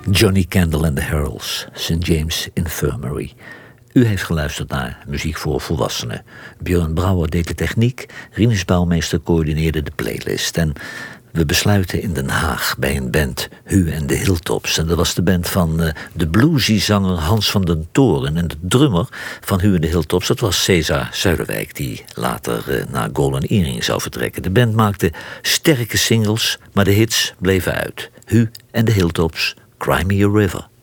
Johnny Candle and the Heralds, St. James Infirmary. U heeft geluisterd naar muziek voor volwassenen. Björn Brouwer deed de techniek, Rinus Bouwmeester coördineerde de playlist. En we besluiten in Den Haag bij een band, Hu en de Hilltops. En dat was de band van de bluesy-zanger Hans van den Toren. En de drummer van Hu en de Hilltops, dat was Cesar Zuiderwijk, die later naar Golden Earring zou vertrekken. De band maakte sterke singles, maar de hits bleven uit. Hu en de Hilltops, Cry Me a River.